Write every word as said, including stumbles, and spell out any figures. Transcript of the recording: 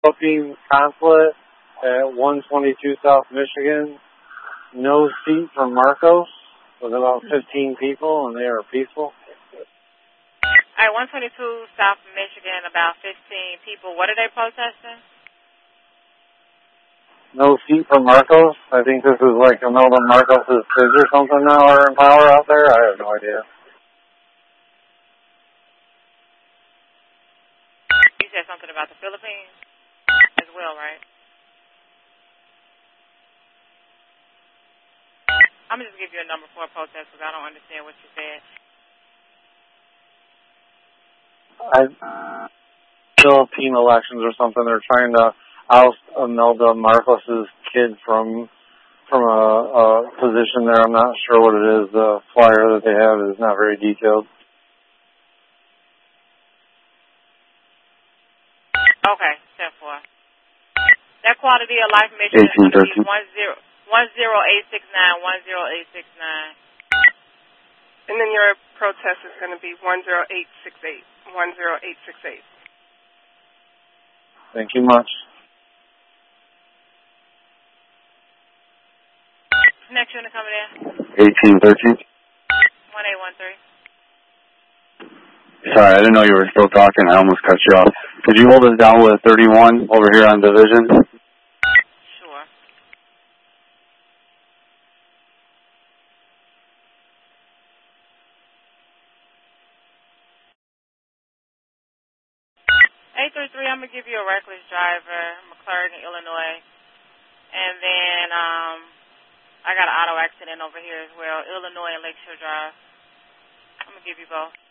Philippine consulate at one twenty-two South Michigan. No seat for Marcos with about fifteen people, and they are peaceful. All right, one twenty-two South Michigan, about fifteen people. What are they protesting? No seat for Marcos. I think this is like Imelda Marcos' kids or something now are in power out there. I have no idea. You said something about the Philippines as well, right? I'm going to just give you a number for a protest because I don't understand what you said. I, Philippine elections or something. They're trying to oust Imelda Marcos' kid from from a, a position there. I'm not sure what it is. The flyer that they have is not very detailed. Okay, ten four. That quality of life mission is going to be one zero one zero eight six nine one zero eight six nine. And then your protest is going to be one zero eight six eight one zero eight six eight. Thank you much. Next unit coming in. eighteen thirteen. one eight one three. Sorry, I didn't know you were still talking. I almost cut you off. Could you hold us down with thirty-one over here on Division? Sure. eight three three, I'm going to give you a reckless driver, McClurg in Illinois. And then um, I got an auto accident over here as well, Illinois and Lakeshore Drive. I'm going to give you both.